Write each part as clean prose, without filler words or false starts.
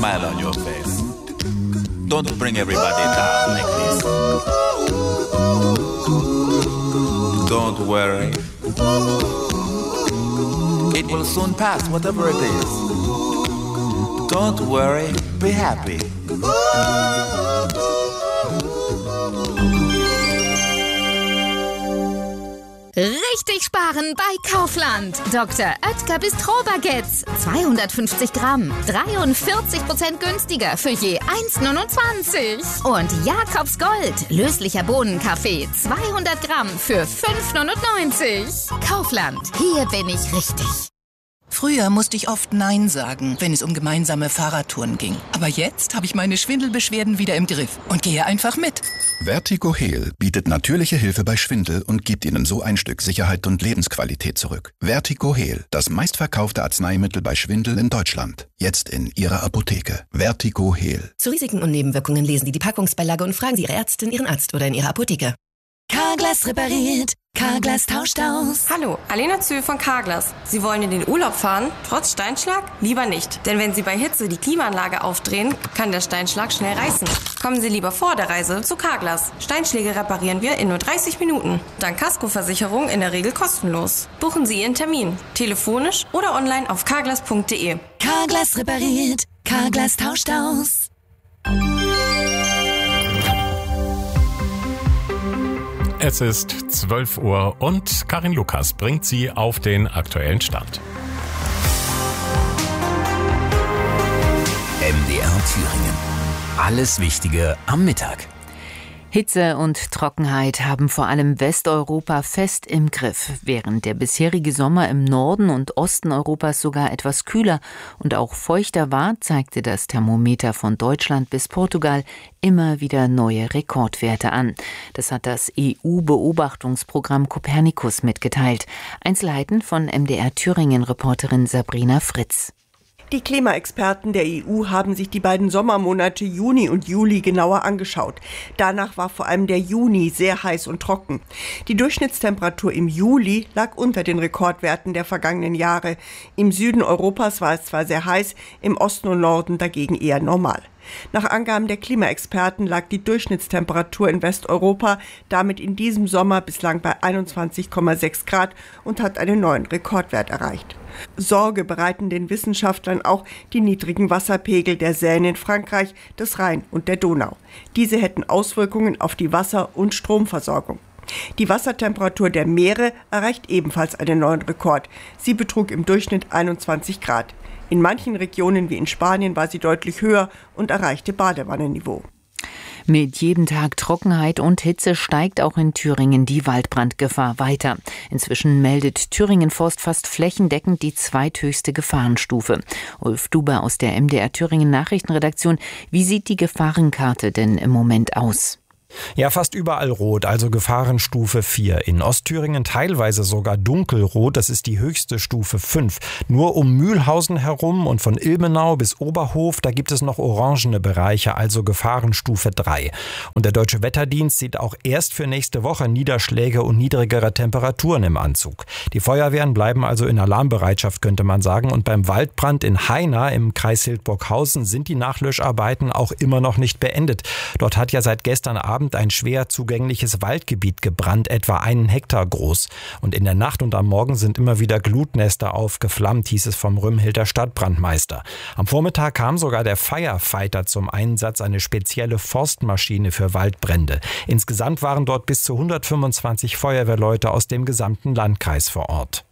smile on your face. Don't bring everybody down like this. Don't worry. It will soon pass, whatever it is. Don't worry, be happy. Richtig sparen bei Kaufland. Dr. Oetker Bistro-Baguettes. 250 Gramm. 43% günstiger für je 1,29. Und Jakobs Gold. Löslicher Bohnenkaffee. 200 Gramm für 5,99. Kaufland. Hier bin ich richtig. Früher musste ich oft Nein sagen, wenn es um gemeinsame Fahrradtouren ging. Aber jetzt habe ich meine Schwindelbeschwerden wieder im Griff und gehe einfach mit. Vertigo Heal bietet natürliche Hilfe bei Schwindel und gibt Ihnen so ein Stück Sicherheit und Lebensqualität zurück. Vertigo Heal, das meistverkaufte Arzneimittel bei Schwindel in Deutschland. Jetzt in Ihrer Apotheke. Vertigo Heal. Zu Risiken und Nebenwirkungen lesen Sie die Packungsbeilage und fragen Sie Ihre Ärztin, Ihren Arzt oder in Ihrer Apotheke. Carglass repariert. Carglass tauscht aus. Hallo, Alena Zühl von Carglass. Sie wollen in den Urlaub fahren, trotz Steinschlag? Lieber nicht. Denn wenn Sie bei Hitze die Klimaanlage aufdrehen, kann der Steinschlag schnell reißen. Kommen Sie lieber vor der Reise zu Carglass. Steinschläge reparieren wir in nur 30 Minuten. Dank Kaskoversicherung in der Regel kostenlos. Buchen Sie Ihren Termin. Telefonisch oder online auf carglass.de. Carglass repariert. Carglass tauscht aus. Es ist 12 Uhr und Karin Lukas bringt Sie auf den aktuellen Stand. MDR Thüringen. Alles Wichtige am Mittag. Hitze und Trockenheit haben vor allem Westeuropa fest im Griff. Während der bisherige Sommer im Norden und Osten Europas sogar etwas kühler und auch feuchter war, zeigte das Thermometer von Deutschland bis Portugal immer wieder neue Rekordwerte an. Das hat das EU-Beobachtungsprogramm Copernicus mitgeteilt. Einzelheiten von MDR Thüringen-Reporterin Sabrina Fritz. Die Klimaexperten der EU haben sich die beiden Sommermonate Juni und Juli genauer angeschaut. Danach war vor allem der Juni sehr heiß und trocken. Die Durchschnittstemperatur im Juli lag unter den Rekordwerten der vergangenen Jahre. Im Süden Europas war es zwar sehr heiß, im Osten und Norden dagegen eher normal. Nach Angaben der Klimaexperten lag die Durchschnittstemperatur in Westeuropa damit in diesem Sommer bislang bei 21,6 Grad und hat einen neuen Rekordwert erreicht. Sorge bereiten den Wissenschaftlern auch die niedrigen Wasserpegel der Seine in Frankreich, des Rhein und der Donau. Diese hätten Auswirkungen auf die Wasser- und Stromversorgung. Die Wassertemperatur der Meere erreicht ebenfalls einen neuen Rekord. Sie betrug im Durchschnitt 21 Grad. In manchen Regionen wie in Spanien war sie deutlich höher und erreichte Badewannenniveau. Mit jedem Tag Trockenheit und Hitze steigt auch in Thüringen die Waldbrandgefahr weiter. Inzwischen meldet Thüringen Forst fast flächendeckend die zweithöchste Gefahrenstufe. Ulf Duber aus der MDR Thüringen Nachrichtenredaktion. Wie sieht die Gefahrenkarte denn im Moment aus? Ja, fast überall rot, also Gefahrenstufe 4. In Ostthüringen teilweise sogar dunkelrot, das ist die höchste Stufe 5. Nur um Mühlhausen herum und von Ilmenau bis Oberhof, da gibt es noch orangene Bereiche, also Gefahrenstufe 3. Und der Deutsche Wetterdienst sieht auch erst für nächste Woche Niederschläge und niedrigere Temperaturen im Anzug. Die Feuerwehren bleiben also in Alarmbereitschaft, könnte man sagen. Und beim Waldbrand in Haina im Kreis Hildburghausen sind die Nachlöscharbeiten auch immer noch nicht beendet. Dort hat ja seit gestern Abend ein schwer zugängliches Waldgebiet gebrannt, etwa 1 Hektar groß. Und in der Nacht und am Morgen sind immer wieder Glutnester aufgeflammt, hieß es vom Rümmhilder Stadtbrandmeister. Am Vormittag kam sogar der Firefighter zum Einsatz, eine spezielle Forstmaschine für Waldbrände. Insgesamt waren dort bis zu 125 Feuerwehrleute aus dem gesamten Landkreis vor Ort.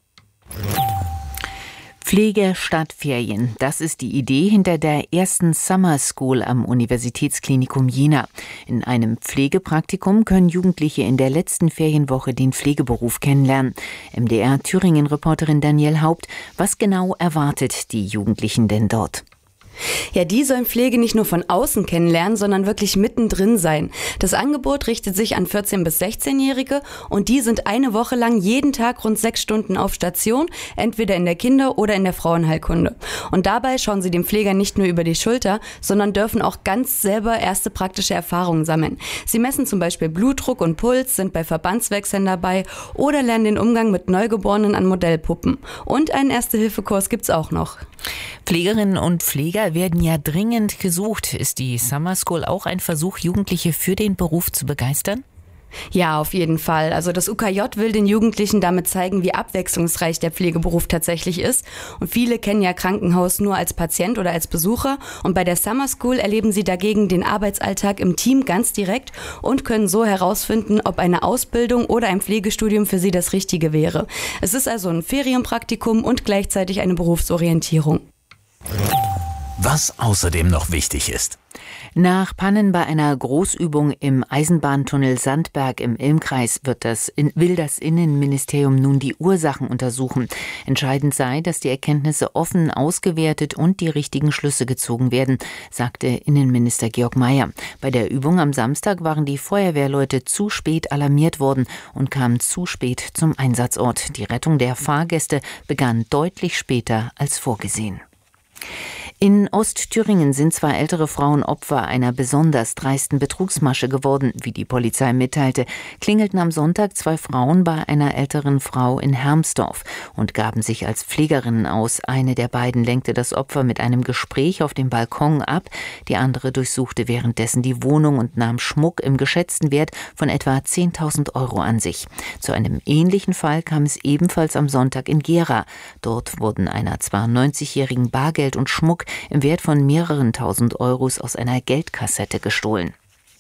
Pflege statt Ferien. Das ist die Idee hinter der ersten Summer School am Universitätsklinikum Jena. In einem Pflegepraktikum können Jugendliche in der letzten Ferienwoche den Pflegeberuf kennenlernen. MDR Thüringen-Reporterin Danielle Haupt, was genau erwartet die Jugendlichen denn dort? Ja, die sollen Pflege nicht nur von außen kennenlernen, sondern wirklich mittendrin sein. Das Angebot richtet sich an 14- bis 16-Jährige und die sind eine Woche lang jeden Tag rund 6 Stunden auf Station, entweder in der Kinder- oder in der Frauenheilkunde. Und dabei schauen sie dem Pfleger nicht nur über die Schulter, sondern dürfen auch ganz selber erste praktische Erfahrungen sammeln. Sie messen zum Beispiel Blutdruck und Puls, sind bei Verbandswechseln dabei oder lernen den Umgang mit Neugeborenen an Modellpuppen. Und einen Erste-Hilfe-Kurs gibt's auch noch. Pflegerinnen und Pfleger Lehrer werden ja dringend gesucht. Ist die Summer School auch ein Versuch, Jugendliche für den Beruf zu begeistern? Ja, auf jeden Fall. Also das UKJ will den Jugendlichen damit zeigen, wie abwechslungsreich der Pflegeberuf tatsächlich ist. Und viele kennen ja Krankenhaus nur als Patient oder als Besucher. Und bei der Summer School erleben sie dagegen den Arbeitsalltag im Team ganz direkt und können so herausfinden, ob eine Ausbildung oder ein Pflegestudium für sie das Richtige wäre. Es ist also ein Ferienpraktikum und gleichzeitig eine Berufsorientierung. Was außerdem noch wichtig ist. Nach Pannen bei einer Großübung im Eisenbahntunnel Sandberg im Ilmkreis will das Innenministerium nun die Ursachen untersuchen. Entscheidend sei, dass die Erkenntnisse offen ausgewertet und die richtigen Schlüsse gezogen werden, sagte Innenminister Georg Mayer. Bei der Übung am Samstag waren die Feuerwehrleute zu spät alarmiert worden und kamen zu spät zum Einsatzort. Die Rettung der Fahrgäste begann deutlich später als vorgesehen. In Ostthüringen sind 2 ältere Frauen Opfer einer besonders dreisten Betrugsmasche geworden. Wie die Polizei mitteilte, klingelten am Sonntag 2 Frauen bei einer älteren Frau in Hermsdorf und gaben sich als Pflegerinnen aus. Eine der beiden lenkte das Opfer mit einem Gespräch auf dem Balkon ab. Die andere durchsuchte währenddessen die Wohnung und nahm Schmuck im geschätzten Wert von etwa 10.000 Euro an sich. Zu einem ähnlichen Fall kam es ebenfalls am Sonntag in Gera. Dort wurden einer 92-jährigen Bargeld und Schmuck im Wert von mehreren tausend Euros aus einer Geldkassette gestohlen.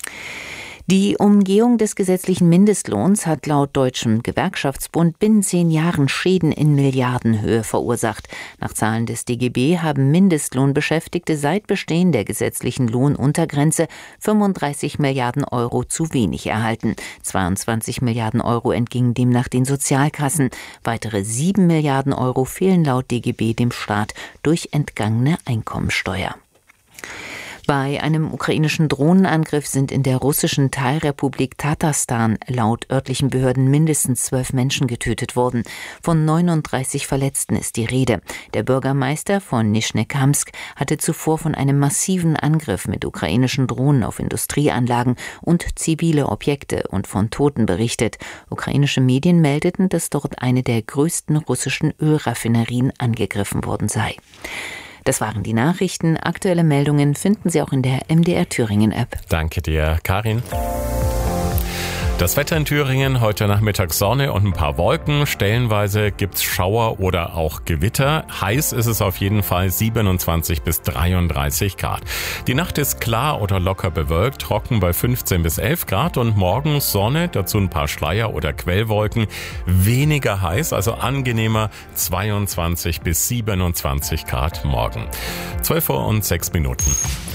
Die Umgehung des gesetzlichen Mindestlohns hat laut Deutschem Gewerkschaftsbund binnen 10 Jahren Schäden in Milliardenhöhe verursacht. Nach Zahlen des DGB haben Mindestlohnbeschäftigte seit Bestehen der gesetzlichen Lohnuntergrenze 35 Milliarden Euro zu wenig erhalten. 22 Milliarden Euro entgingen demnach den Sozialkassen. Weitere 7 Milliarden Euro fehlen laut DGB dem Staat durch entgangene Einkommensteuer. Bei einem ukrainischen Drohnenangriff sind in der russischen Teilrepublik Tatarstan laut örtlichen Behörden mindestens 12 Menschen getötet worden. Von 39 Verletzten ist die Rede. Der Bürgermeister von Nischnekamsk hatte zuvor von einem massiven Angriff mit ukrainischen Drohnen auf Industrieanlagen und zivile Objekte und von Toten berichtet. Ukrainische Medien meldeten, dass dort eine der größten russischen Ölraffinerien angegriffen worden sei. Das waren die Nachrichten. Aktuelle Meldungen finden Sie auch in der MDR Thüringen App. Danke dir, Karin. Das Wetter in Thüringen, heute Nachmittag Sonne und ein paar Wolken. Stellenweise gibt's Schauer oder auch Gewitter. Heiß ist es auf jeden Fall 27 bis 33 Grad. Die Nacht ist klar oder locker bewölkt, trocken bei 15 bis 11 Grad und morgens Sonne, dazu ein paar Schleier oder Quellwolken. Weniger heiß, also angenehmer 22 bis 27 Grad morgen. 12:06 Uhr.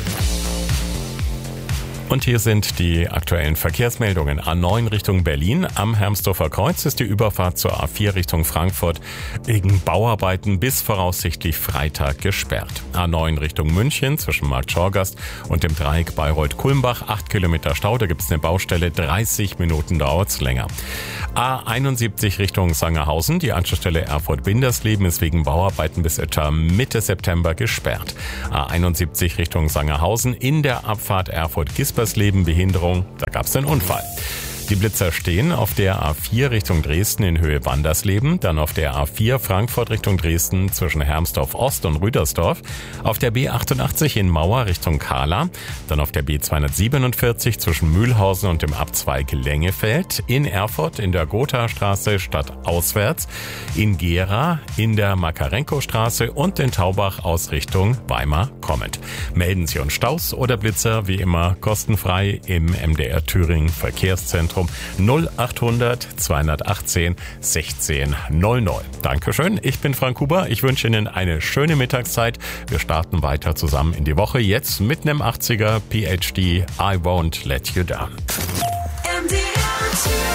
Und hier sind die aktuellen Verkehrsmeldungen. A9 Richtung Berlin. Am Hermsdorfer Kreuz ist die Überfahrt zur A4 Richtung Frankfurt wegen Bauarbeiten bis voraussichtlich Freitag gesperrt. A9 Richtung München zwischen Marktschorgast und dem Dreieck Bayreuth-Kulmbach. 8 Kilometer Stau, da gibt es eine Baustelle. 30 Minuten dauert es länger. A71 Richtung Sangerhausen. Die Anschlussstelle Erfurt-Bindersleben ist wegen Bauarbeiten bis etwa Mitte September gesperrt. A71 Richtung Sangerhausen. In der Abfahrt Erfurt-Gispersleben Behinderung, da gab es einen Unfall. Die Blitzer stehen auf der A4 Richtung Dresden in Höhe Wandersleben, dann auf der A4 Frankfurt Richtung Dresden zwischen Hermsdorf Ost und Rüdersdorf, auf der B88 in Mauer Richtung Kahla, dann auf der B247 zwischen Mühlhausen und dem Abzweig Lengefeld, in Erfurt in der Gothastraße stadtauswärts, in Gera in der Makarenko-Straße und in Taubach aus Richtung Weimar kommend. Melden Sie uns Staus oder Blitzer wie immer kostenfrei im MDR Thüringen Verkehrszentrum 0800 218 16 00. Dankeschön, ich bin Frank Huber. Ich wünsche Ihnen eine schöne Mittagszeit. Wir starten weiter zusammen in die Woche. Jetzt mit einem 80er PhD I Won't Let You Down.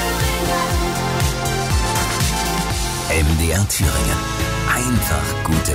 MDR Thüringen. Einfach gute